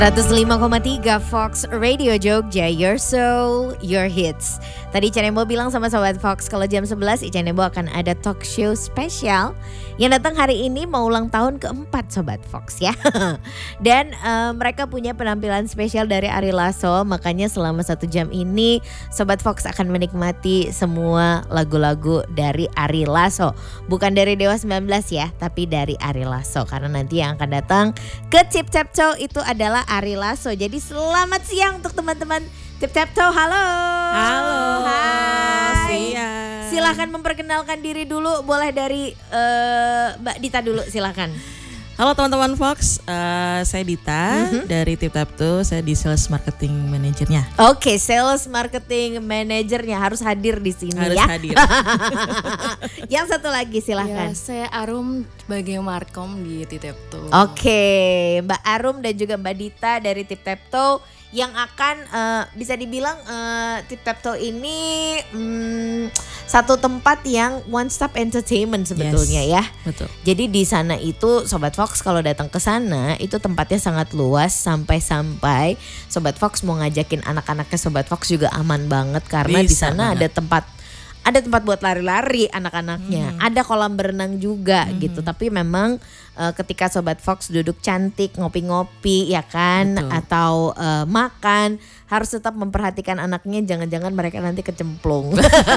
105,3 Fox Radio Jogja, your soul, your hits. Tadi Ica Nembo bilang sama Sobat Fox kalau jam 11 Ica Nembo akan ada talk show spesial yang datang hari ini mau ulang tahun keempat Sobat Fox ya. Dan mereka punya penampilan spesial dari Ari Lasso, makanya selama 1 jam ini Sobat Fox akan menikmati semua lagu-lagu dari Ari Lasso. Bukan dari Dewa 19 ya, tapi dari Ari Lasso. Karena nanti yang akan datang ke Tip Tap Toe itu adalah Ari Lasso. Jadi selamat siang untuk teman-teman Tip Tap Toe. Halo. Halo. Hai. Silahkan memperkenalkan diri dulu. Boleh dari Mbak Dita dulu, silahkan. Halo teman-teman Fox, saya Dita dari Tip Tap Toe. Saya di Sales Marketing Managernya. Oke, Sales Marketing Managernya harus hadir di sini harus ya. Hadir. Yang satu lagi silahkan. Ya, saya Arum sebagai Markom di Tip Tap Toe. Oke, Mbak Arum dan juga Mbak Dita dari Tip Tap Toe yang akan bisa dibilang Tip Tap Toe ini satu tempat yang one stop entertainment sebetulnya ya. Betul. Jadi di sana itu Sobat Fox kalau datang ke sana itu tempatnya sangat luas sampai Sobat Fox mau ngajakin anak-anaknya Sobat Fox juga aman banget karena di sana ada tempat buat lari-lari anak-anaknya. Ada kolam berenang juga gitu. Tapi memang ketika Sobat Fox duduk cantik ngopi-ngopi ya kan. Betul. Atau makan harus tetap memperhatikan anaknya, jangan-jangan mereka nanti kecemplung.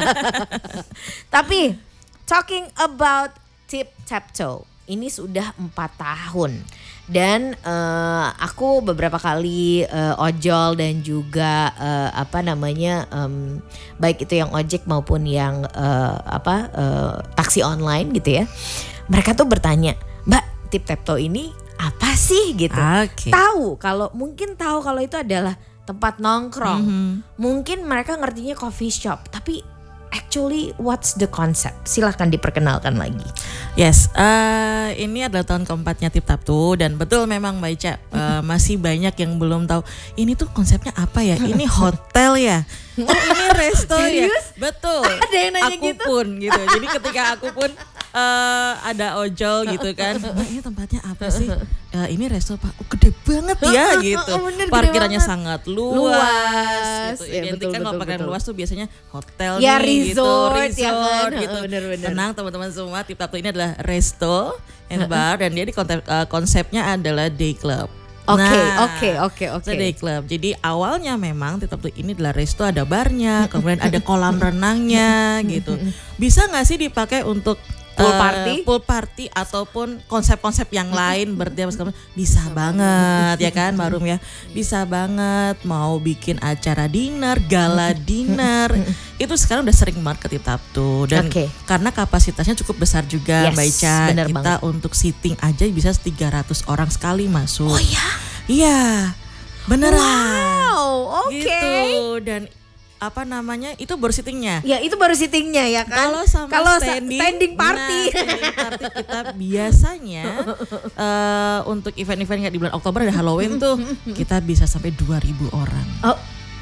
Tapi talking about Tip Tap Toe, ini sudah 4 tahun. Dan aku beberapa kali ojol dan juga baik itu yang ojek maupun yang taksi online gitu ya. Mereka tuh bertanya, Mbak, Tip Tap Toe ini apa sih gitu? Okay. Tahu kalau itu adalah tempat nongkrong. Mungkin mereka ngertinya coffee shop, tapi actually what's the concept? Silahkan diperkenalkan lagi. Yes, ini adalah tahun keempatnya Tip Tap Toe dan betul memang Mbak Ica masih banyak yang belum tahu ini tuh konsepnya apa ya? Ini hotel ya? Oh ini resto ya? Betul. Ada yang nanya aku gitu? Pun gitu. Jadi ketika aku pun ada ojol gitu kan, Mbak ini tempatnya apa sih? Ini resto Pak, gede banget ya gitu. Bener, parkirannya gede sangat luas gitu. Ya, Identik kan kalau parkiran luas tuh biasanya hotel ya, nih resort, gitu, ya kan? gitu. Bener. Tenang teman-teman semua, Tip Tap Toe ini adalah resto and bar dan dia di konsepnya adalah day club. Oke. Day club. Jadi awalnya memang Tip Tap Toe ini adalah resto, ada barnya, kemudian ada kolam renangnya gitu. Bisa nggak sih dipakai untuk pool party ataupun konsep-konsep yang lain bisa banget ya kan Marum ya, bisa banget mau bikin acara dinner, gala dinner itu sekarang udah sering banget ke Tip Tap Toe dan karena kapasitasnya cukup besar juga Mbak Ica, kita banget. Untuk seating aja bisa 300 orang sekali masuk. Oh ya? Iya, beneran. Wow, oke. Gitu dan itu baru seatingnya. Ya itu baru seatingnya ya kan. Kalau standing party. Standing party kita biasanya untuk event-event di bulan Oktober ada Halloween tuh kita bisa sampai 2.000 orang. Oh,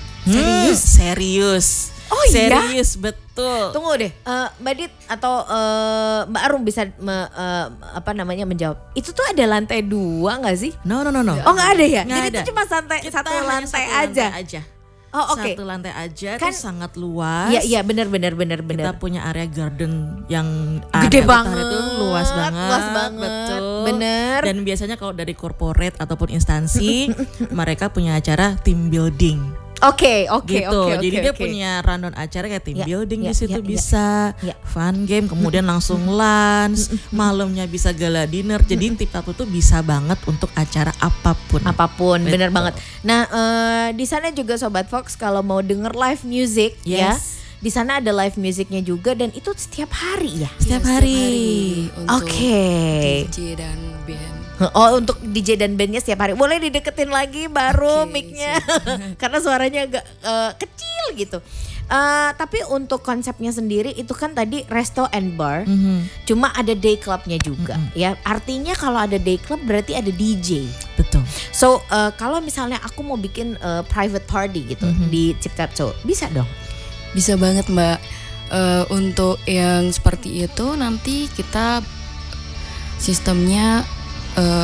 serius. Oh serius, iya? Betul. Tunggu deh, Mbak Dit atau Mbak Arum bisa menjawab. Itu tuh ada lantai 2 nggak sih? No. Oh nggak ada ya? Nggak Jadi ada. itu cuma satu lantai aja. Oh oke. Satu lantai aja kan, terus sangat luas. Iya benar. Kita punya area garden yang gede banget. Itu luas banget. Betul. Bener. Dan biasanya kalau dari corporate ataupun instansi mereka punya acara team building. Oke. Jadi dia punya rundown acara kayak team building di situ bisa fun game, kemudian langsung lunch, malamnya bisa gala dinner. Jadi Tip Tap Toe tuh bisa banget untuk acara apapun. Bener banget. Nah, di sana juga Sobat Fox kalau mau denger live music ya. Di sana ada live musicnya juga dan itu setiap hari ya. Setiap hari. Oke. DJ dan band. Oh untuk DJ dan bandnya setiap hari. Boleh dideketin lagi baru mic-nya karena suaranya agak kecil gitu. Tapi untuk konsepnya sendiri itu kan tadi resto and bar. Cuma ada day clubnya juga ya. Artinya kalau ada day club berarti ada DJ. Betul. So kalau misalnya aku mau bikin private party gitu di Tip Tap Toe, bisa dong? Bisa banget Mbak. Untuk yang seperti itu nanti kita sistemnya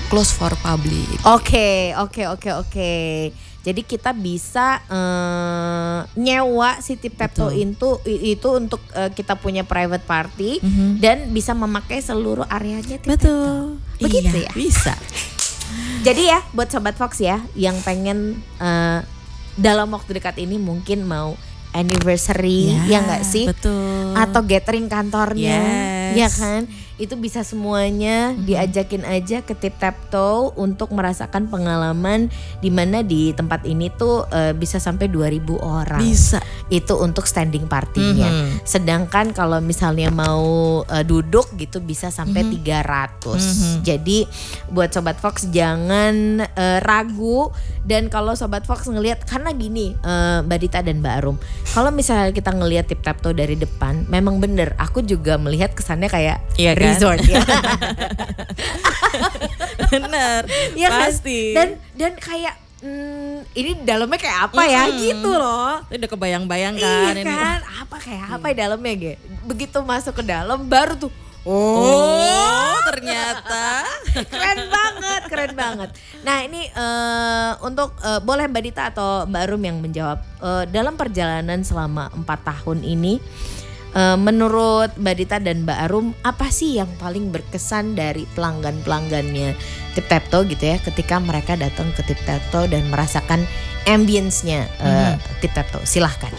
close for public. Oke. Jadi kita bisa nyewa si Tip Tap Toe itu untuk kita punya private party dan bisa memakai seluruh areanya Tip Tap Toe. Begitu ya? Bisa. Jadi ya buat Sobat Fox ya yang pengen dalam waktu dekat ini mungkin mau anniversary ya nggak sih? Betul. Atau gathering kantornya, Yes. ya kan? Itu bisa semuanya diajakin aja ke Tip Tap Toe untuk merasakan pengalaman di mana di tempat ini tuh bisa sampai 2.000 orang. Bisa. Itu untuk standing partinya. Sedangkan kalau misalnya mau duduk gitu bisa sampai 300. Jadi buat Sobat Fox jangan ragu, dan kalau Sobat Fox ngelihat, karena gini Mbak Dita dan Mbak Arum, kalau misalnya kita ngelihat Tip Tap Toe dari depan, memang bener aku juga melihat kesannya kayak resort ya. Bener. Ya pasti. Kan? Dan kayak ini dalamnya kayak apa ya gitu loh. Itu udah kebayang-bayang Iya kan. kan, apa di dalamnya Ge. Begitu masuk ke dalam baru tuh ternyata keren banget. Nah ini untuk boleh Mbak Dita atau Mbak Arum yang menjawab, dalam perjalanan selama 4 tahun ini, menurut Mbak Dita dan Mbak Arum, apa sih yang paling berkesan dari pelanggannya Tip Tap Toe gitu ya, ketika mereka datang ke Tip Tap Toe dan merasakan ambience-nya Tip Tap Toe? Silahkan.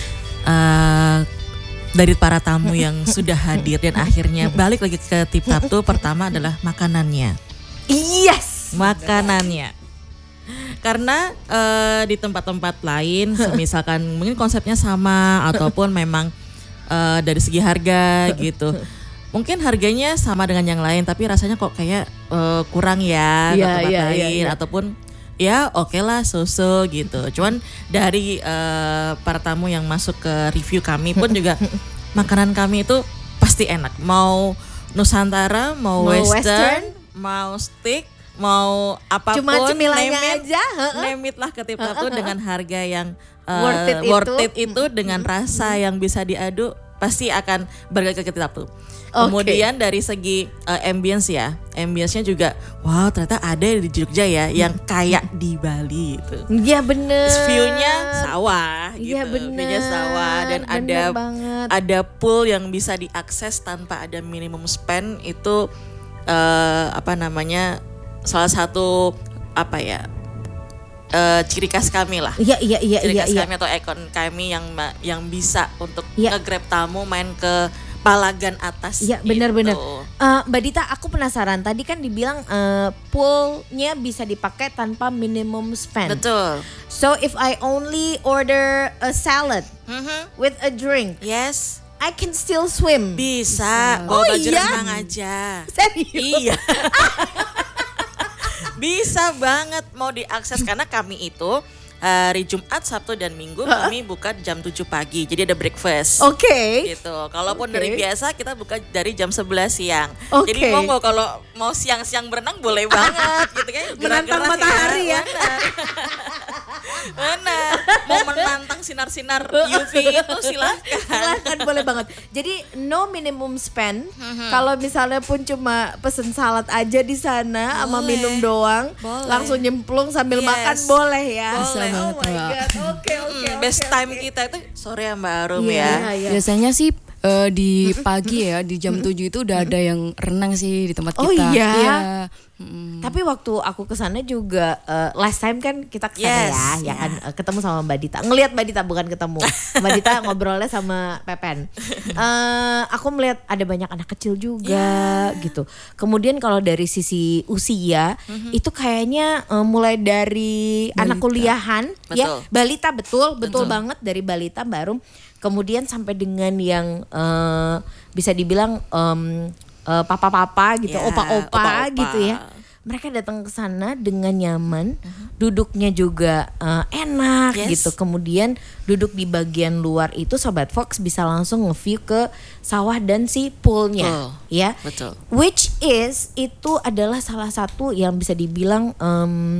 Dari para tamu yang sudah hadir dan akhirnya balik lagi ke Tip Tap Toe, pertama adalah makanannya. Yes. Makanannya. Karena di tempat-tempat lain, misalkan mungkin konsepnya sama ataupun memang dari segi harga gitu, mungkin harganya sama dengan yang lain tapi rasanya kok kayak kurang ya ke tempat lain. Ataupun ya oke lah so-so gitu. Cuman dari para tamu yang masuk ke review kami pun juga makanan kami itu pasti enak. Mau Nusantara, mau Western, mau steak, mau apapun, cuma cemilannya aja, name it lah ke Tip Tap Toe dengan harga yang worth it itu dengan rasa yang bisa diadu, pasti akan bergerak ke Tip Tap Toe. Kemudian dari segi ambience ya, ambience-nya juga wow, ternyata ada di Jogja ya yang kayak di Bali gitu. Iya bener. View-nya sawah gitu. Iya bener. View-nya sawah dan ada pool yang bisa diakses tanpa ada minimum spend. Itu salah satu ciri khas kami lah. Iya. Ciri khas kami atau ikon kami yang bisa untuk nge-grab tamu main ke Palagan atas. Iya benar-benar. Mbak Dita, aku penasaran. Tadi kan dibilang poolnya bisa dipakai tanpa minimum spend. Betul. So if I only order a salad with a drink, yes, I can still swim. Bisa. Bawa baju renang aja. Serius? Iya. Bisa banget mau diakses karena kami itu hari Jumat, Sabtu dan Minggu kami buka jam 7 pagi. Jadi ada breakfast. Oke. Gitu. Kalaupun dari biasa kita buka dari jam 11 siang. Okay. Jadi monggo kalau mau siang-siang berenang boleh banget gitu kan. Menantang matahari ya. Benar. Mau menantang sinar-sinar UV itu Silakan boleh banget. Jadi no minimum spend. Kalau misalnya pun cuma pesen salad aja di sana sama minum doang, langsung nyemplung sambil makan boleh ya. Boleh. Oh my god. Oke. Best time kita itu sore ya Mbak Arum ya. Biasanya sih di pagi ya, di jam 7 itu udah ada yang renang sih di tempat kita. Oh iya. Iya. Tapi waktu aku kesana juga last time kan kita kesana ya kan ketemu sama Mbak Dita, ngelihat Mbak Dita bukan ketemu. Mbak Dita ngobrolnya sama Pepen. Aku melihat ada banyak anak kecil juga gitu. Kemudian kalau dari sisi usia itu kayaknya mulai dari balita. Anak kuliahan ya, balita betul banget dari balita Mbak Arum. Kemudian sampai dengan yang bisa dibilang papa-papa gitu, opa-opa gitu ya. Mereka datang ke sana dengan nyaman, duduknya juga enak gitu. Kemudian duduk di bagian luar itu Sobat Fox bisa langsung nge-view ke sawah dan si poolnya, ya. Betul. Which is itu adalah salah satu yang bisa dibilang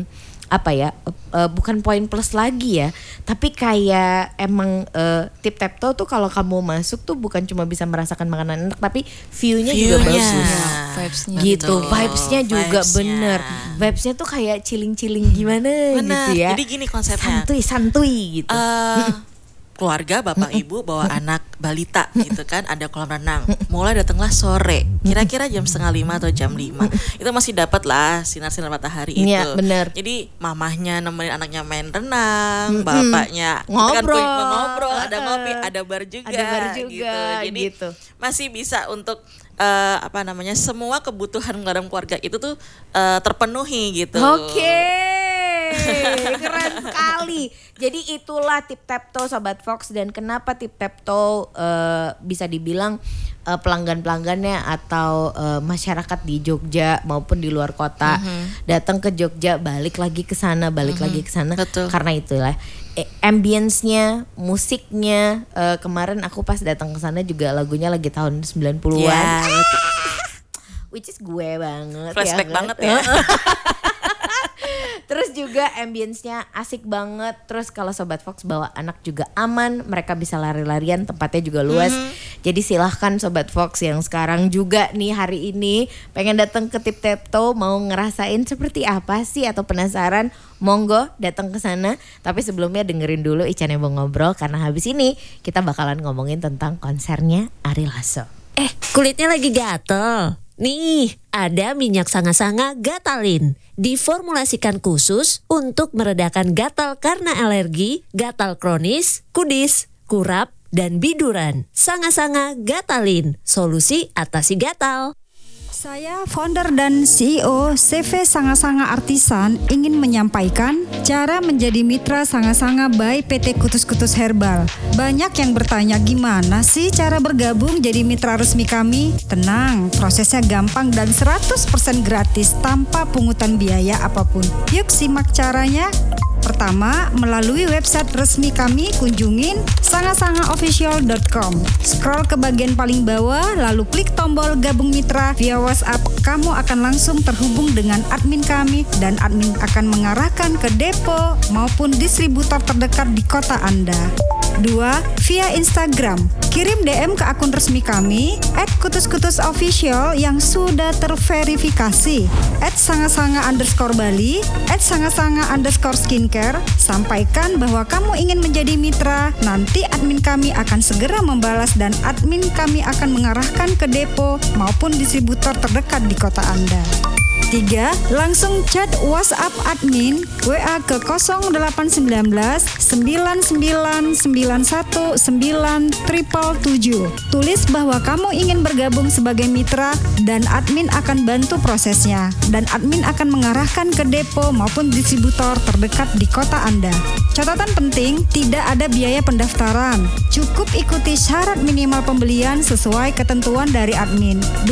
bukan poin plus lagi ya, tapi kayak emang Tip Tap Toe tuh kalau kamu masuk tuh bukan cuma bisa merasakan makanan enak, tapi view-nya juga bagus. Vibes-nya. Gitu, vibes-nya juga bener. Vibes-nya tuh kayak chilling-chilling gimana gitu ya. Jadi gini konsepnya. Santuy gitu. Keluarga bapak ibu bawa anak balita gitu kan, ada kolam renang, mulai datanglah sore kira-kira jam 4:30 atau jam 5 itu masih dapat lah sinar-sinar matahari itu. Iya, bener. Jadi mamahnya nemenin anaknya main renang, bapaknya ngobrol, ada ngopi, ada bar juga, gitu. Jadi masih bisa untuk semua kebutuhan dalam keluarga itu tuh terpenuhi gitu. Oke. Keren sekali. Jadi itulah Tip Tap Toe Sobat Fox, dan kenapa Tip Tap Toe bisa dibilang pelanggan-pelanggannya atau masyarakat di Jogja maupun di luar kota datang ke Jogja balik lagi ke sana karena itulah ambience-nya, musiknya. Kemarin aku pas datang ke sana juga lagunya lagi tahun 90-an. Yeah. Which is gue banget. Flashback banget ya. Terus juga ambience-nya asik banget. Terus kalau Sobat Fox bawa anak juga aman, mereka bisa lari-larian, tempatnya juga luas. Jadi silahkan Sobat Fox yang sekarang juga nih hari ini pengen datang ke Tip Tap Toe, mau ngerasain seperti apa sih atau penasaran, monggo datang ke sana. Tapi sebelumnya dengerin dulu Ica Nemo ngobrol, karena habis ini kita bakalan ngomongin tentang konsernya Ari Lasso. Kulitnya lagi gatel. Nih, ada minyak sanga-sanga Gatalin. Diformulasikan khusus untuk meredakan gatal karena alergi, gatal kronis, kudis, kurap, dan biduran. Sanga-sanga Gatalin, solusi atasi gatal. Saya founder dan CEO CV Sanga-Sanga Artisan ingin menyampaikan cara menjadi mitra Sanga-Sanga by PT Kutus-Kutus Herbal. Banyak yang bertanya gimana sih cara bergabung jadi mitra resmi kami? Tenang, prosesnya gampang dan 100% gratis tanpa pungutan biaya apapun. Yuk simak caranya. Pertama, melalui website resmi kami, kunjungin sangasangaofficial.com. Scroll ke bagian paling bawah, lalu klik tombol gabung mitra via WhatsApp. Kamu akan langsung terhubung dengan admin kami dan admin akan mengarahkan ke depo maupun distributor terdekat di kota Anda. 2. Via Instagram. Kirim DM ke akun resmi kami @kutus-kutusofficial yang sudah terverifikasi, @sanga-sanga_Bali, @sanga-sanga_skincare. Sampaikan bahwa kamu ingin menjadi mitra. Nanti admin kami akan segera membalas dan admin kami akan mengarahkan ke depo maupun distributor terdekat di kota Anda. 3. Langsung chat WhatsApp admin WA ke 0819 9991 9777. Tulis bahwa kamu ingin bergabung sebagai mitra dan admin akan bantu prosesnya, dan admin akan mengarahkan ke depo maupun distributor terdekat di kota Anda. Catatan penting, tidak ada biaya pendaftaran. Cukup ikuti syarat minimal pembelian sesuai ketentuan dari admin.